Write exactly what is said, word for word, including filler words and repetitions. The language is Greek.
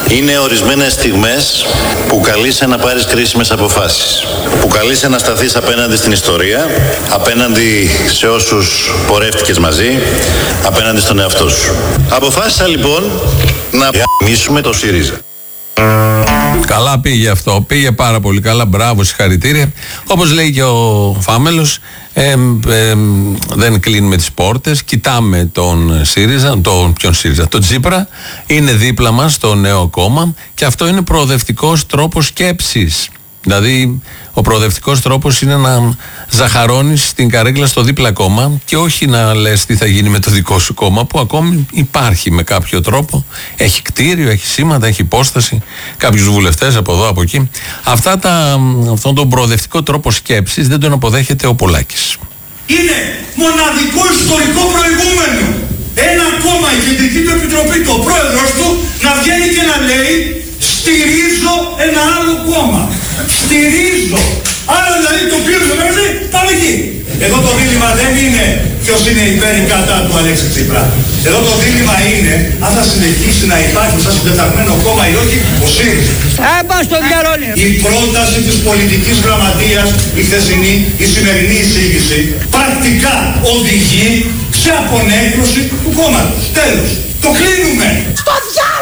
Είναι ορισμένες στιγμές που καλείσαι να πάρεις κρίσιμες αποφάσεις. Που καλείσαι να σταθείς απέναντι στην ιστορία, απέναντι σε όσους πορεύτηκες μαζί, απέναντι στον εαυτό σου. Αποφάσισα λοιπόν να γαμίσουμε το ΣΥΡΙΖΑ. Καλά πήγε αυτό, πήγε πάρα πολύ καλά, μπράβο, συγχαρητήρια. Όπως λέει και ο Φάμελος, ε, ε, δεν κλείνουμε τις πόρτες, κοιτάμε τον ΣΥΡΙΖΑ, τον, ποιον ΣΥΡΙΖΑ, τον Τσίπρα, είναι δίπλα μας το νέο κόμμα και αυτό είναι προοδευτικός τρόπος σκέψης. Δηλαδή, ο προοδευτικός τρόπος είναι να ζαχαρώνεις την καρέκλα στο δίπλα κόμμα και όχι να λες τι θα γίνει με το δικό σου κόμμα, που ακόμη υπάρχει με κάποιο τρόπο. Έχει κτίριο, έχει σήματα, έχει υπόσταση, κάποιους βουλευτές από εδώ, από εκεί. Αυτά τα, αυτόν τον προοδευτικό τρόπο σκέψης δεν τον αποδέχεται ο Πολάκης. Είναι μοναδικό ιστορικό προηγούμενο. Ένα κόμμα, η Κεντρική του Επιτροπή, το πρόεδρος του, να βγαίνει και να λέει στηρίζω ένα άλλο κόμμα. Στηρίζω. Άρα δηλαδή το οποίο θα πρέπει πάμε εκεί. Εδώ το δίλημμα δεν είναι ποιος είναι υπέρ ή κατά του Αλέξη Τσίπρα. Εδώ το δίλημμα είναι αν θα συνεχίσει να υπάρχει σαν συντεταγμένο κόμμα ή όχι ο ΣΥΡΙΖΑ. Η πρόταση της πολιτικής γραμματείας, η χθεσινή, η σημερινή εισήγηση, πρακτικά οδηγεί σε απονέκρωση του κόμματος. Τέλος. Το κλείνουμε.